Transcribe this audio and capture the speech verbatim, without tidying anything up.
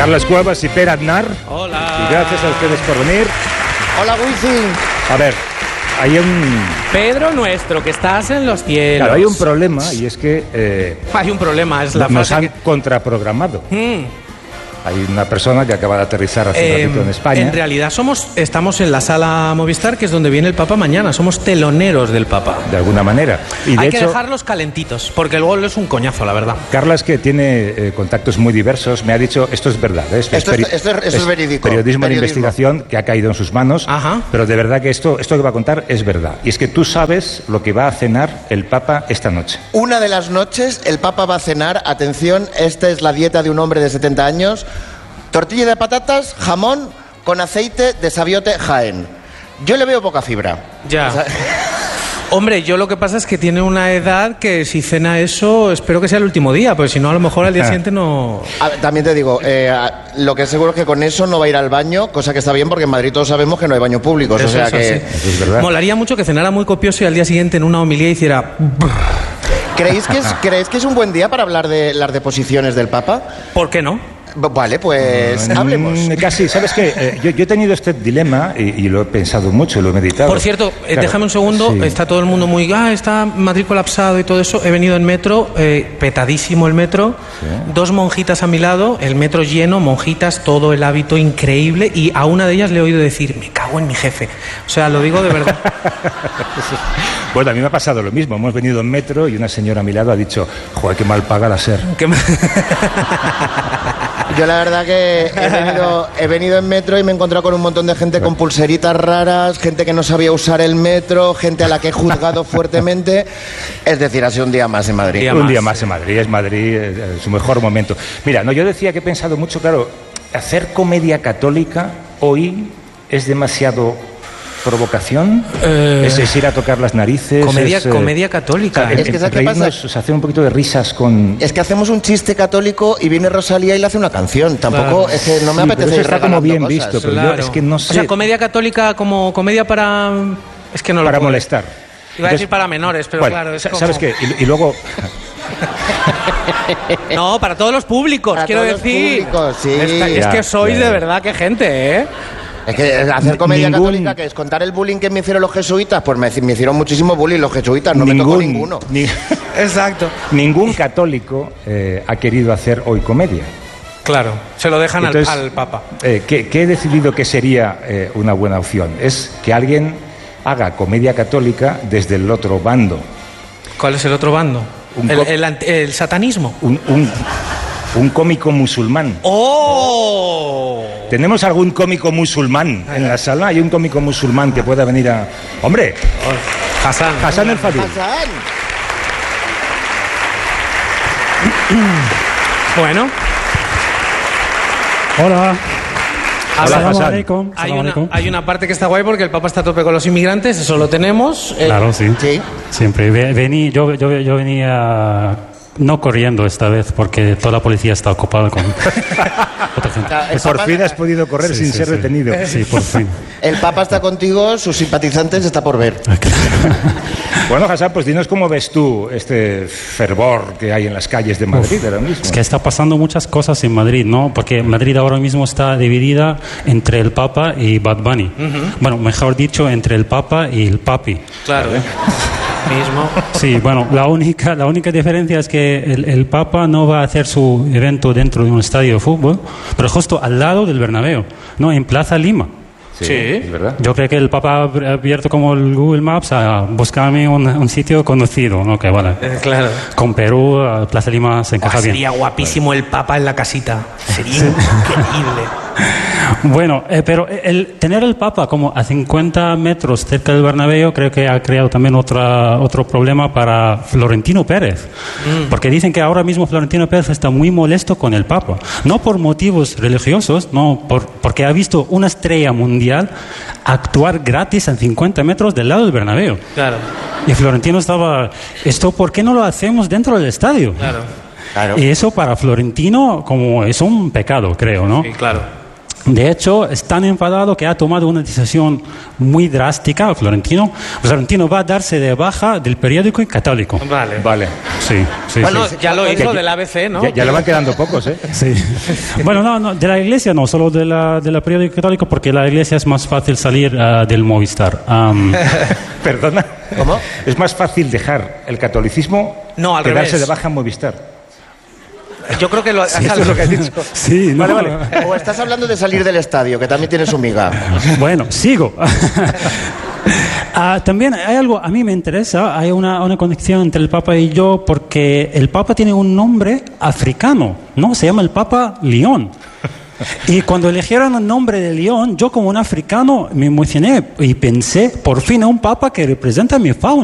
Carlos Cuevas y Per Aznar. Hola. Y gracias a ustedes por venir. Hola, Wisin. A ver, hay un... Pedro nuestro, que estás en los cielos. Claro, hay un problema y es que... Eh, hay un problema, es la nos frase han que... contraprogramado. Mm. Hay una persona que acaba de aterrizar hace Eh, un ratito en España. En realidad somos, estamos en la sala Movistar, que es donde viene el Papa mañana. Somos teloneros del Papa. De alguna manera. Y de Hay hecho, que dejarlos calentitos, porque el gol es un coñazo, la verdad. Carla, es que tiene eh, contactos muy diversos, me ha dicho, esto es verdad, ¿eh? Esto es- esto es- esto es verídico. Periodismo, de Periodismo. investigación que ha caído en sus manos, Ajá. pero de verdad que esto, esto que va a contar es verdad. Y es que tú sabes lo que va a cenar el Papa esta noche. Una de las noches el Papa va a cenar, atención, esta es la dieta de un hombre de setenta años, tortilla de patatas, jamón con aceite de sabiote Jaén. Yo le veo poca fibra. Ya. O sea, Hombre, yo lo que pasa es que tiene una edad que si cena eso, espero que sea el último día, porque si no, a lo mejor al día siguiente no... a ver, también te digo, eh, a- lo que es seguro es que con eso no va a ir al baño, cosa que está bien porque en Madrid todos sabemos que no hay baños públicos. Eso o sea es que... así. Eso es verdad. Molaría mucho que cenara muy copioso y al día siguiente en una homilía hiciera... ¿Creéis que, es, ¿Creéis que es un buen día para hablar de las deposiciones del Papa? ¿Por qué no? B- Vale, pues Mm, hablemos. Casi, ¿sabes qué? Eh, yo, yo he tenido este dilema y, y lo he pensado mucho, lo he meditado. Por cierto, eh, Claro, déjame un segundo, sí. está todo el mundo muy... Ah, está Madrid colapsado y todo eso. He venido en metro, eh, petadísimo el metro, dos monjitas a mi lado, el metro lleno, monjitas, todo el hábito increíble, y a una de ellas le he oído decir, me cago en mi jefe. O sea, lo digo de verdad. Bueno, a mí me ha pasado lo mismo. Hemos venido en metro y una señora a mi lado ha dicho, joder, qué mal paga la SER. Que me- Yo la verdad que he venido, he venido en metro y me he encontrado con un montón de gente con pulseritas raras, gente que no sabía usar el metro, gente a la que he juzgado fuertemente. Es decir, ha sido un día más en Madrid. Día Un más, día más sí. en Madrid, es Madrid, eh, su mejor momento. Mira, no, yo decía que he pensado mucho, claro, hacer comedia católica hoy es demasiado provocación, Eh, es, es ir a tocar las narices. comedia, es, eh, comedia católica. o sea, Es que en- ¿sabes qué reírnos, pasa? o sea, hacer un poquito de risas con... Es que hacemos un chiste católico y viene Rosalía y le hace una canción. Tampoco, Claro. es que no me Sí, pero apetece eso ir está como regalando bien cosas. visto, pero yo Claro. es que no O sé... sea, comedia católica como comedia para... Es que no lo para puedo- molestar. Iba a Entonces, decir para menores, pero bueno, claro, es sa- como... ¿sabes qué? Y, y luego... No, para todos los públicos, Para quiero todos los decir. públicos, sí. Esta- es Ya, que sois ya, de ya. verdad que gente, ¿eh? Es que hacer comedia Ningún- católica, que es contar el bullying que me hicieron los jesuitas, pues me, me hicieron muchísimo bullying los jesuitas, no me tocó ninguno. ni- Exacto. ningún católico eh, ha querido hacer hoy comedia. Claro, se lo dejan al- Entonces, al, Papa. Eh, ¿qué, qué he decidido que sería eh, una buena opción? Es que alguien haga comedia católica desde el otro bando. ¿Cuál es el otro bando? Un El, co- el ant- el satanismo. Un, un- un cómico musulmán. ¡Oh! ¿Tenemos algún cómico musulmán en la sala? ¿Hay un cómico musulmán que pueda venir a...? ¡Hombre! Hassan. Hassan el Fadil. Hassan. Bueno, Hola. Hola, Salam Hassan. alaikum. hay Salam una, alaikum. hay una parte que está guay porque el Papa está a tope con los inmigrantes, eso lo tenemos. Eh, Claro, sí. Sí. Siempre. Ve- Vení, yo, yo, yo venía no corriendo esta vez porque toda la policía está ocupada con otra gente. Ah, el Por Papa- fin has podido correr Sí, sin sí, ser sí. detenido. Sí, por fin. El Papa está contigo, sus simpatizantes está por ver. Bueno, Hassan, pues dinos cómo ves tú este fervor que hay en las calles de Madrid ahora mismo. Es que está pasando muchas cosas en Madrid, ¿no? Porque Madrid ahora mismo está dividida entre el Papa y Bad Bunny. Bueno, mejor dicho, entre el Papa y el Papi. Claro. Mismo. Sí, bueno, la única, la única diferencia es que el, el Papa no va a hacer su evento dentro de un estadio de fútbol, pero justo al lado del Bernabéu, ¿no? En Plaza Lima. Sí. es verdad. Yo creo que el Papa ha abierto como el Google Maps a buscarme un, un sitio conocido, ¿no? Que vale. Eh, claro. Con Perú, a Plaza Lima se encaja Buah, bien. sería guapísimo el Papa en la casita. Sería increíble. Bueno, eh, pero el tener el Papa como a cincuenta metros cerca del Bernabéu creo que ha creado también otra, otro problema para Florentino Pérez. Mm. Porque dicen que ahora mismo Florentino Pérez está muy molesto con el Papa. No por motivos religiosos, no por, porque ha visto una estrella mundial actuar gratis a cincuenta metros del lado del Bernabéu. Claro, Y Florentino estaba, ¿esto por qué no lo hacemos dentro del estadio? claro. Claro. Y eso para Florentino como es un pecado, creo, ¿no? Sí, claro. De hecho, es tan enfadado que ha tomado una decisión muy drástica, Florentino. Florentino va a darse de baja del periódico Católico. Vale. Vale. Sí, sí, Bueno, sí. ya lo hizo Ya- del A B C, ¿no? Ya, ya le van quedando pocos, ¿eh? Sí. Bueno, no, no, de la iglesia no, solo de la, de la periódico Católico, porque la iglesia es más fácil salir uh, del Movistar. Um, Perdona. ¿Cómo? Es más fácil dejar el catolicismo No, al que darse revés. de baja en Movistar. Yo creo que lo Sí, eso es lo que has dicho. sí, no. Vale, vale. O estás hablando de salir del estadio, que también tiene su miga. Bueno, sigo. Ah, también hay algo, a mí me interesa, hay una, una conexión entre el Papa y yo, porque el Papa tiene un nombre africano, ¿no? Se llama el Papa León. Y cuando eligieron el nombre de León, yo como un africano me emocioné y pensé, por fin un Papa que representa mi fauna.